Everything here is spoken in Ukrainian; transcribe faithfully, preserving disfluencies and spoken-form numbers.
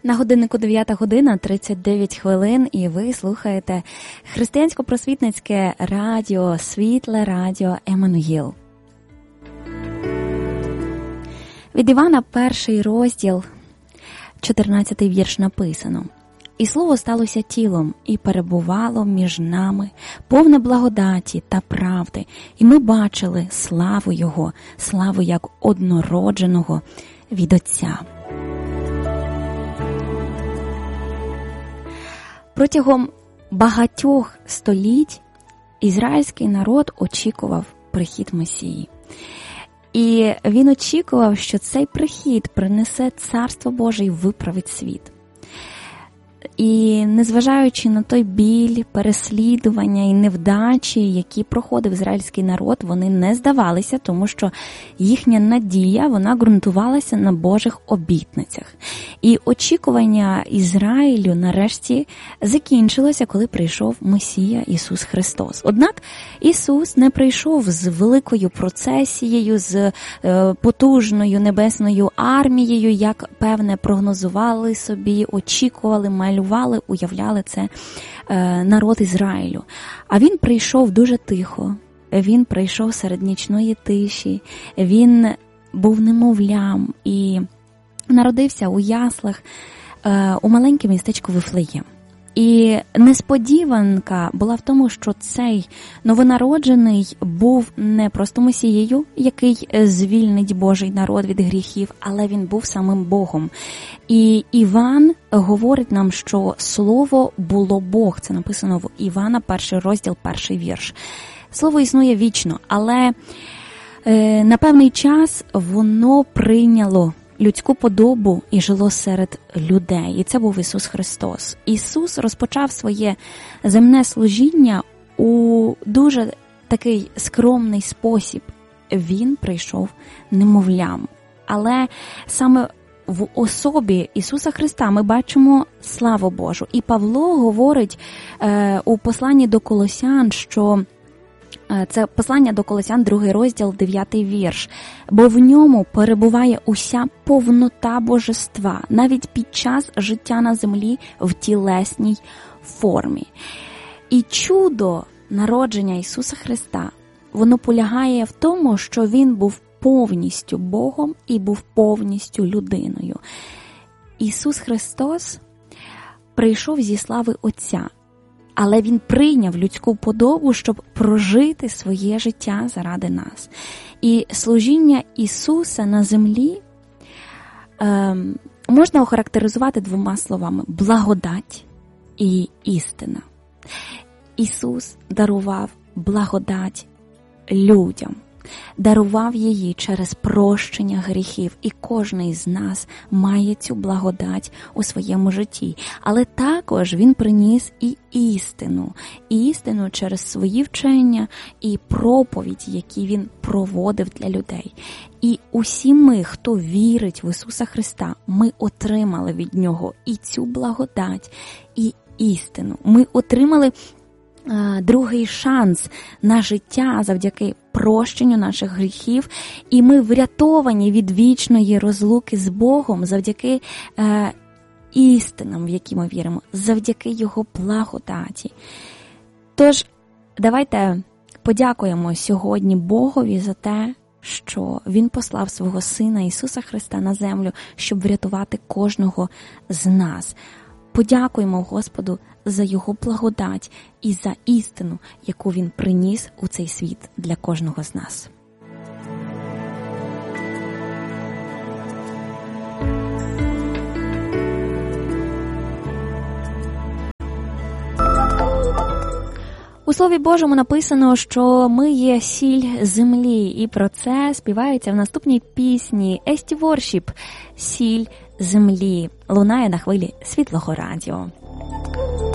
На годиннику дев'ята година, тридцять дев'ять хвилин, і ви слухаєте християнсько-просвітницьке радіо, світле радіо Еммануїл. Від Івана перший розділ, чотирнадцятий вірш написано: «І слово сталося тілом, і перебувало між нами, повне благодаті та правди, і ми бачили славу Його, славу як однородженого від Отця». Протягом багатьох століть ізраїльський народ очікував прихід Месії. І він очікував, що цей прихід принесе Царство Боже і виправить світ. І незважаючи на той біль, переслідування і невдачі, які проходив ізраїльський народ, вони не здавалися, тому що їхня надія, вона ґрунтувалася на Божих обітницях. І очікування Ізраїлю нарешті закінчилося, коли прийшов Месія Ісус Христос. Однак Ісус не прийшов з великою процесією, з потужною небесною армією, як, певне, прогнозували собі, очікували, малювали, уявляли це е, народ Ізраїлю. А він прийшов дуже тихо, він прийшов серед нічної тиші, він був немовлям і народився у яслах е, у маленькому містечку Вифлеєм. І несподіванка була в тому, що цей новонароджений був не просто Месією, який звільнить Божий народ від гріхів, але він був самим Богом. І Іван говорить нам, що слово було Бог. Це написано в Івана, перший розділ, перший вірш. Слово існує вічно, але е, на певний час воно прийняло людську подобу і жило серед людей. І це був Ісус Христос. Ісус розпочав своє земне служіння у дуже такий скромний спосіб. Він прийшов немовлям. Але саме в особі Ісуса Христа ми бачимо славу Божу. І Павло говорить е, у посланні до Колосян, що це послання до Колосян, другий розділ, дев'ятий вірш. «Бо в ньому перебуває уся повнота божества, навіть під час життя на землі в тілесній формі». І чудо народження Ісуса Христа, воно полягає в тому, що Він був повністю Богом і був повністю людиною. Ісус Христос прийшов зі слави Отця, але Він прийняв людську подобу, щоб прожити своє життя заради нас. І служіння Ісуса на землі е, можна охарактеризувати двома словами – благодать і істина. Ісус дарував благодать людям, дарував її через прощення гріхів, і кожен із нас має цю благодать у своєму житті. Але також Він приніс і істину, істину через свої вчення і проповідь, які Він проводив для людей. І усі ми, хто вірить в Ісуса Христа, ми отримали від Нього і цю благодать, і істину. Ми отримали другий шанс на життя завдяки прощенню наших гріхів, і ми врятовані від вічної розлуки з Богом завдяки е, істинам, в які ми віримо, завдяки Його благодаті. Тож, давайте подякуємо сьогодні Богові за те, що Він послав свого Сина Ісуса Христа на землю, щоб врятувати кожного з нас. Подякуємо Господу за Його благодать і за істину, яку Він приніс у цей світ для кожного з нас. У Слові Божому написано, що ми є сіль землі, і про це співається в наступній пісні «Есті Воршіп» – «Сіль землі». Лунає на хвилі Світлого радіо.